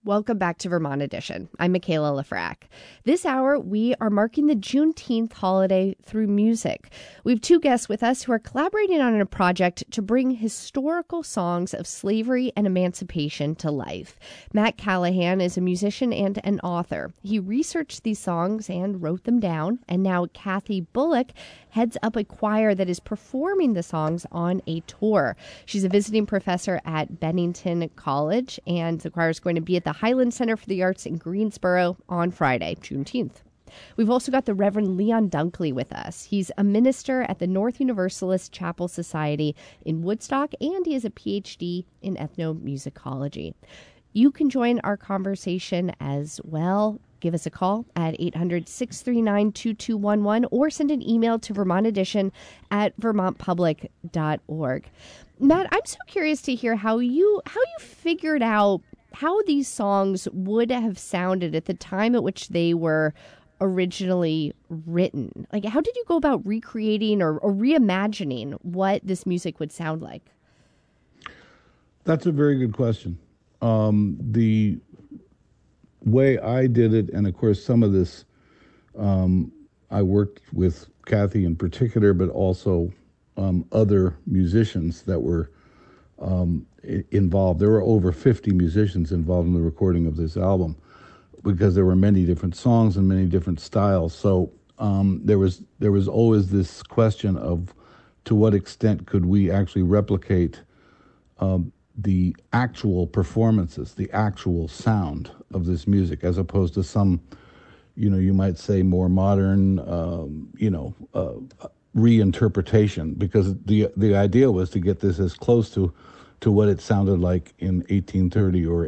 Welcome back to Vermont Edition. I'm Michaela Lafrac. This hour, we are marking the Juneteenth holiday through music. We have two guests with us who are collaborating on a project to bring historical songs of slavery and emancipation to life. Matt Callahan is a musician and an author. He researched these songs and wrote them down, and now Kathy Bullock heads up a choir that is performing the songs on a tour. She's a visiting professor at Bennington College, and the choir is going to be at the Highland Center for the Arts in Greensboro on Friday, Juneteenth. We've also got the Reverend Leon Dunkley with us. He's a minister at the North Universalist Chapel Society in Woodstock, and he has a PhD in ethnomusicology. You can join our conversation as well. Give us a call at 800-639-2211 or send an email to vermontpublic@vermontpublic.org. Matt, I'm so curious to hear how you figured out how these songs would have sounded at the time at which they were originally written. Like, how did you go about recreating or reimagining what this music would sound like? That's a very good question. The way I did it, and of course some of this, I worked with Kathy in particular, but also other musicians that were involved. There were over 50 musicians involved in the recording of this album because there were many different songs and many different styles. So there was always this question of to what extent could we actually replicate the actual performances, the actual sound of this music, as opposed to some, you might say more modern, reinterpretation, because the idea was to get this as close to what it sounded like in 1830 or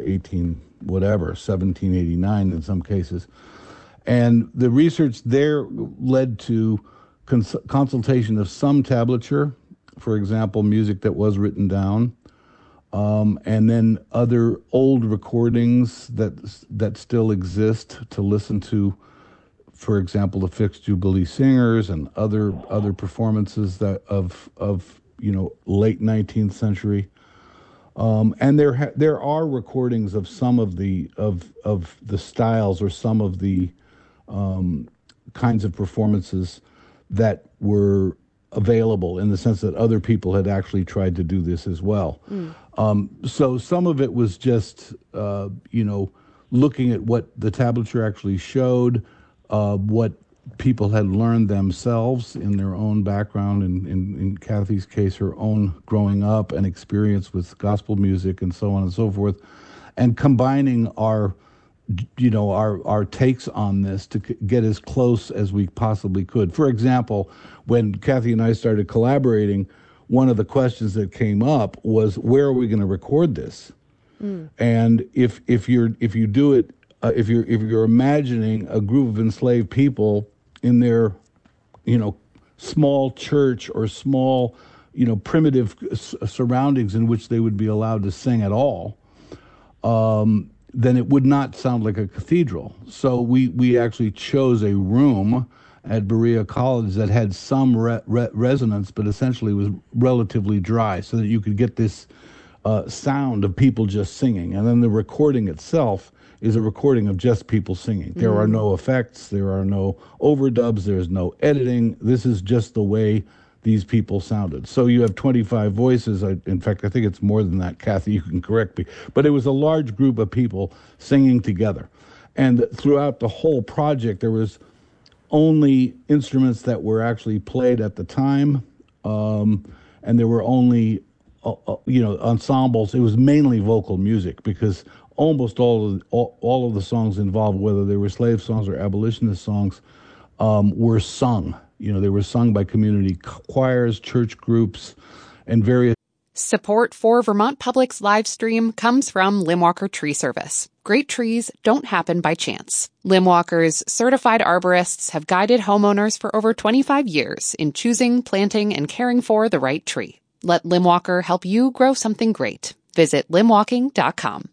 1789 in some cases. And the research there led to consultation of some tablature, for example, music that was written down, and then other old recordings that still exist to listen to, for example, the Fixed Jubilee Singers and other performances that of late 19th century. And there are recordings of some of the styles or some of the kinds of performances that were available, in the sense that other people had actually tried to do this as well. So some of it was just looking at what the tablature actually showed, what people had learned themselves in their own background, in Kathy's case, her own growing up and experience with gospel music and so on and so forth, and combining our takes on this to get as close as we possibly could. For example, when Kathy and I started collaborating, one of the questions that came up was, where are we going to record this? And if you're imagining a group of enslaved people in their, small church or small, primitive surroundings in which they would be allowed to sing at all, then it would not sound like a cathedral. So we actually chose a room at Berea College that had some resonance, but essentially was relatively dry, so that you could get this sound of people just singing. And then the recording itself is a recording of just people singing. There are no effects, there are no overdubs, there's no editing. This is just the way these people sounded. So you have 25 voices. In fact, I think it's more than that. Kathy, you can correct me. But it was a large group of people singing together. And throughout the whole project, there was only instruments that were actually played at the time, and there were only, ensembles. It was mainly vocal music, because almost all of the songs involved, whether they were slave songs or abolitionist songs, were sung. They were sung by community choirs, church groups, and various. Support for Vermont Public's live stream comes from Limwalker Tree Service. Great trees don't happen by chance. Limwalker's certified arborists have guided homeowners for over 25 years in choosing, planting, and caring for the right tree. Let Limwalker help you grow something great. Visit limwalking.com.